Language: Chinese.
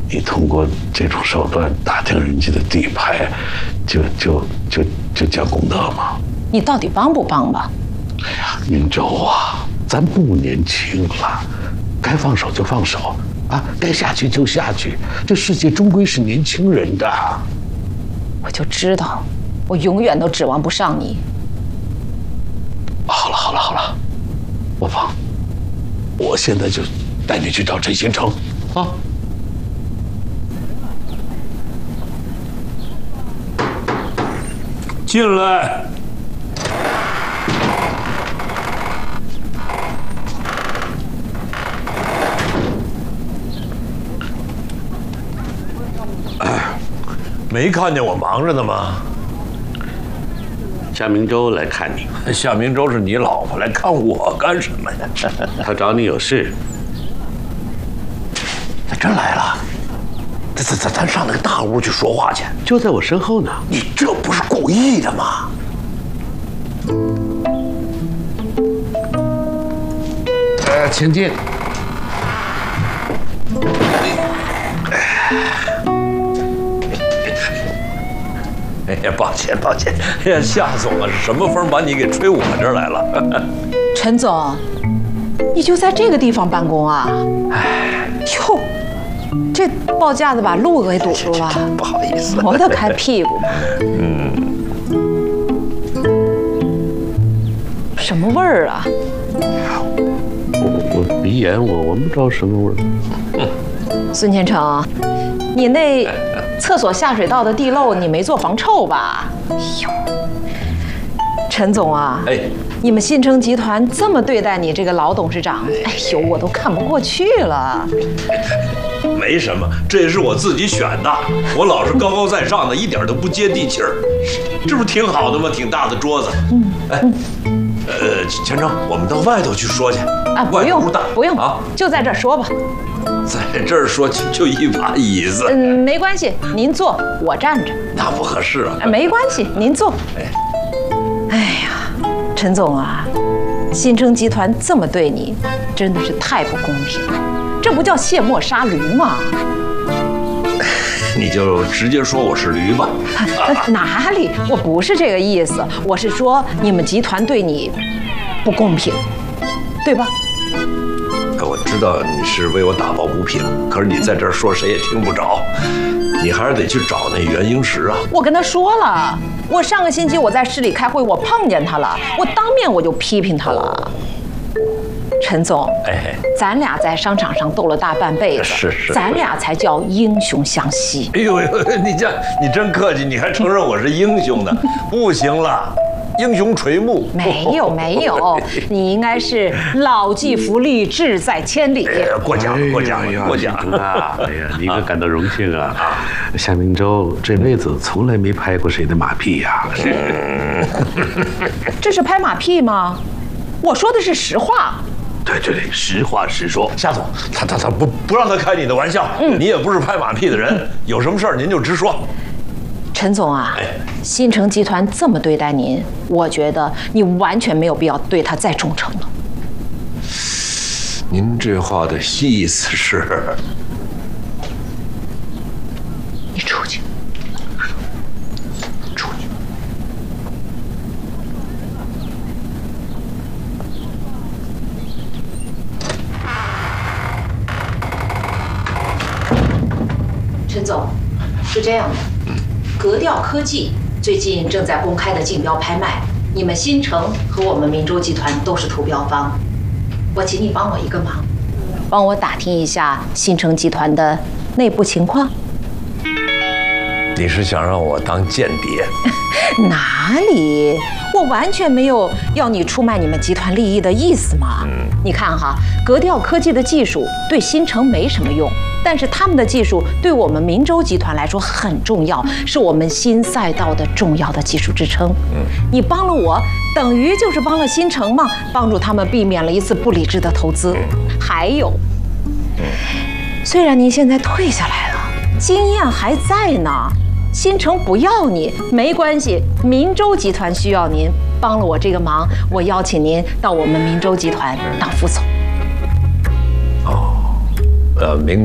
你通过这种手段打听人家的底牌，就讲公德吗？ 你到底帮不帮吧？ 哎呀，明州啊，咱不年轻了，该放手就放手啊，该下去就下去。这世界终归是年轻人的。 我就知道，我永远都指望不上你。 好了，我放，我现在就带你去找陈新成啊。 进来。没看见我忙着呢吗？ 夏明洲来看你。 夏明洲是你老婆，来看我干什么呀？ 他找你有事。 他真来了。咱上那个大屋去说话去。 就在我身后呢。 你这不是故意的吗？ 请进。 哎呀，抱歉。哎呀，夏总啊，是什么风把你给吹我这儿来了？ 陈总，你就在这个地方办公啊？哎，哟，这报架子把路给堵住了， 不好意思， 挪得开屁股。什么味儿啊？ 我鼻炎，我闻不着什么味儿。 孙天成，你那厕所下水道的地漏你没做防臭吧？哎呦，陈总啊，你们新城集团这么对待你这个老董事长，哎呦，我都看不过去了。 没什么，这也是我自己选的。我老是高高在上的，一点都不接地气儿，这不是挺好的吗？挺大的桌子。钱成，我们到外头去说去。 啊，不用啊， 就在这儿说吧。 在这儿说就一把椅子。 没关系，您坐，我站着。 那不合适啊。 没关系，您坐。哎呀，陈总啊，新城集团这么对你，真的是太不公平了。这不叫卸磨杀驴吗？ 你就直接说我是驴吧。 哪里？我不是这个意思，我是说你们集团对你不公平，对吧？ 我知道你是为我打抱不平，可是你在这儿说谁也听不着，你还是得去找那袁英石啊。 我跟他说了，我上个星期我在市里开会，我碰见他了，我当面我就批评他了。陈总，咱俩在商场上斗了大半辈子， 是， 咱俩才叫英雄相惜。 哎呦，你真客气，你还承认我是英雄呢？不行了，英雄垂暮。 没有，你应该是老骥伏枥，志在千里。 过奖啊！哎呀，你可感到荣幸啊！夏明洲这辈子从来没拍过谁的马屁呀。 这是拍马屁吗？我说的是实话。 对，实话实说。夏总，他不让他开你的玩笑。你也不是拍马屁的人，有什么事儿您就直说。 陈总啊，新城集团这么对待您，我觉得你完全没有必要对他再忠诚了。 您这话的意思是？ 你出去。陈总，是这样的，格调科技最近正在公开的竞标拍卖，你们新城和我们明州集团都是投标方。我请你帮我一个忙，帮我打听一下新城集团的内部情况。 你是想让我当间谍？ 哪里？我完全没有要你出卖你们集团利益的意思嘛。你看哈，格调科技的技术对新城没什么用，但是他们的技术对我们明州集团来说很重要，是我们新赛道的重要的技术支撑。你帮了我，等于就是帮了新城嘛，帮助他们避免了一次不理智的投资。还有，虽然您现在退下来了，经验还在呢。新城不要你没关系，明州集团需要您，帮了我这个忙，我邀请您到我们明州集团当副总。 明